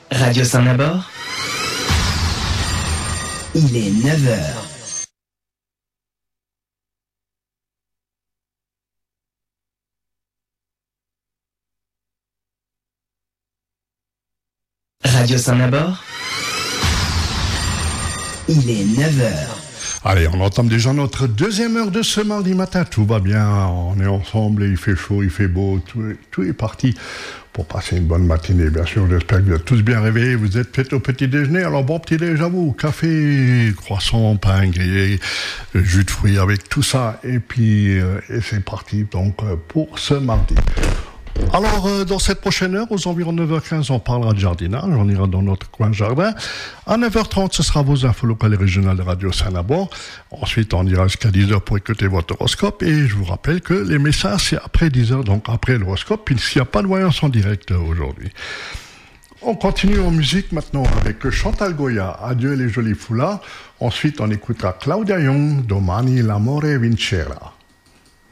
Radio Saint-Nabord. Il est 9h. Radio Saint-Nabord. Il est 9h. Allez, on entame déjà notre deuxième heure de ce mardi matin. Tout va bien, on est ensemble et il fait chaud, il fait beau, tout est parti pour passer une bonne matinée. Bien sûr, j'espère que vous êtes tous bien réveillés. Vous êtes peut-être au petit déjeuner, alors bon petit déjeuner, j'avoue, café, croissant, pain grillé, jus de fruits avec tout ça. Et puis, et c'est parti donc pour ce mardi. Alors, dans cette prochaine heure, aux environs 9h15, on parlera de jardinage, on ira dans notre coin jardin. À 9h30, ce sera vos infos locales et régionales de Radio Saint-Nabord. Ensuite, on ira jusqu'à 10h pour écouter votre horoscope. Et je vous rappelle que les messages, c'est après 10h, donc après l'horoscope, puisqu'il n'y a pas de voyance en direct aujourd'hui. On continue en musique maintenant avec Chantal Goya, Adieu les jolis foulards. Ensuite, on écoutera Claudia Young, Domani l'amore vincera.